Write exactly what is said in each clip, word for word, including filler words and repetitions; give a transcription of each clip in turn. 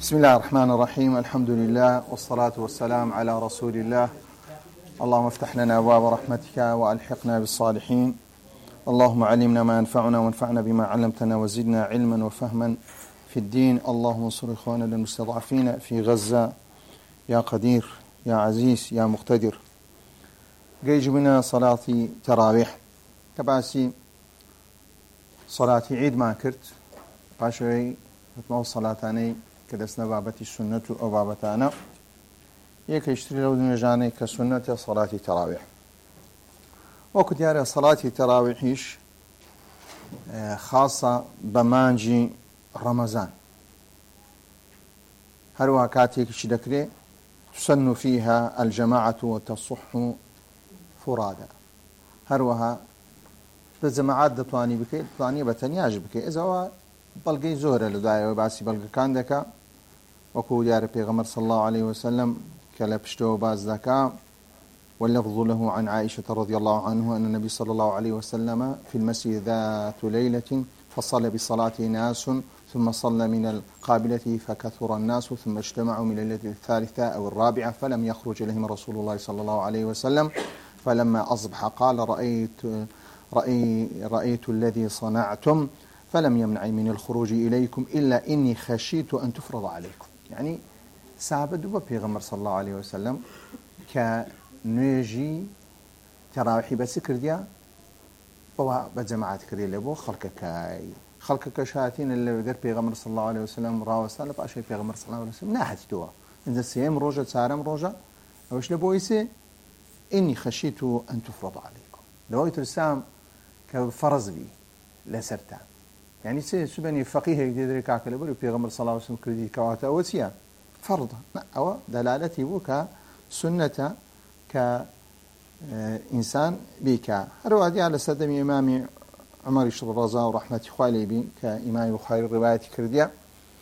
بسم الله الرحمن الرحيم. الحمد لله والصلاة والسلام على رسول الله. اللهم افتح لنا أبواب رحمتك وألحقنا بالصالحين. اللهم علمنا ما ينفعنا وانفعنا بما علمتنا وزدنا علما وفهما في الدين. اللهم انصر إخواننا المستضعفين في غزة يا قدير يا عزيز يا مقتدر. جيج بنا صلاة تراويح كباسي صلاة عيد ما كرت باشوي فتمو صلاتاني كدسنا بابتي السنة أو بابتانا يك يشتري لو نجاني كسنة صلاة تراويح. وكنت ياري صلاة تراويحيش خاصة بمانجي رمضان هروا كاتيك شدكري تسن فيها الجماعة وتصح فرادا هروها بجماعات دتواني بكي دتواني بتنياج بكي إذا هو بلقي زهرة لداية وباسي بلقي كان دكا وكو ياري بيغمر صلى الله عليه وسلم كلبشتو باز دكا. واللفظ له عن عائشة رضي الله عنه أن النبي صلى الله عليه وسلم في المسجد ذات ليلة فصلى بالصلاة ناس ثم صلى من القابلة فكثر الناس ثم اجتمعوا من الليلة الثالثة أو الرابعة فلم يخرج إليهم رسول الله صلى الله عليه وسلم فلما أصبح قال رأيت, رأي رأيت الذي صنعتم فلم يمنعني من الخروج إليكم إلا إني خشيت أن تفرض عليكم. يعني سابدوا ببيغمر صلى الله عليه وسلم كنيجي تراوحي بسكر ديا بوا بجماعات كريه لبو خلقك كاي خلقك شاتين اللي بقر بيغمر صلى الله عليه وسلم راوستان باشي بيغمر صلى الله عليه وسلم ناحت دوا إذا سيم روجة سارم روجة وش لبويسي إني خشيت أن تفرض عليكم لو يترسام كفرز بي لسرتان. يعني سي سبني فقيه يدري كاكل بقول بيغمر صلى الله عليه وسلم كردي كواتا وسيا فرض أو دلالتي بك سنة كإنسان بك. هروادي على سدم إمام عمر بن الرضا ورحمة خوالي بي كإمام بخاري الرواية كردية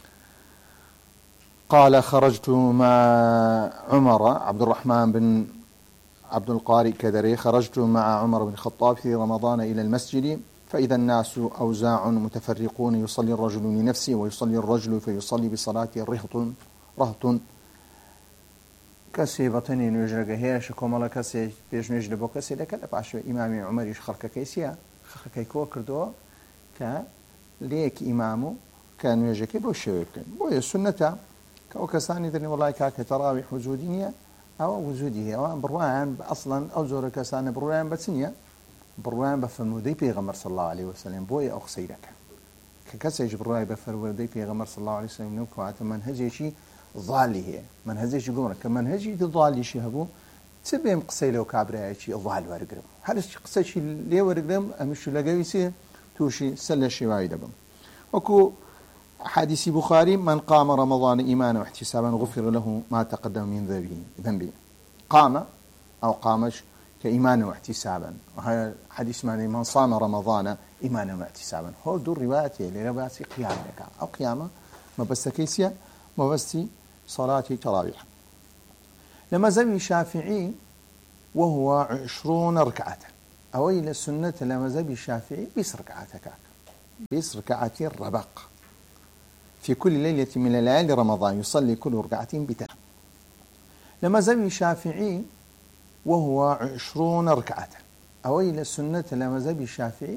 قال خرجت مع عمر عبد الرحمن بن عبد القاري كدري خرجت مع عمر بن الخطاب في رمضان إلى المسجد فإذا الناس أوزاع متفرقون يصلي الرجل لنفسه ويصلي الرجل فيصلي بصلاة رهط رهط كسي بطني نجرق هيش كمالا كسي بيش نجل بو كسي لك لبعشو إمامي عمر يشخلق كيسيا خلق كيكو كردو كا ليك إمامو كان يجيك بو الشويكين بو السنة كوكساني ذني والله كاك تراويح وجودية أو وجودية أو بروان أصلا أو زور كسان بروان بسنية بروان بفرمودي بيغمر صلى الله عليه وسلم بوي أو خسيرك ككسي جبروان بفرمودي بيغمر صلى الله عليه وسلم نوكو عتا منهجي شي ظالي هي منهجي شي قمرك كمنهجي دي ظالي شي هبو تبين قصي لو كابرا شي ظال ورقرم هل قصي شي ليه ورقرم أمشو لقويسي توشي سلا شي وايد بم وكو حديث بخاري من قام رمضان إيمانا واحتسابا غفر له ما تقدم من ذنبه قام أو قامش كإيمانا واحتسابا وهذا حديث معنى من صام رمضان إيمانا واحتسابا هو دور روايته لرواية قيامك أو قيامة ما بس كيسيا ما بس صلاة تراويح. لما زمي الشافعي وهو عشرون ركعة أو إلى السنة لما زمي الشافعي بيس ركعتك بيس ركعتين رباق في كل ليلة من الليالي رمضان يصلي كل ركعتين بتام. لما زمي الشافعي وهو عشرون ركعة أو إلى السنة لما زمي الشافعي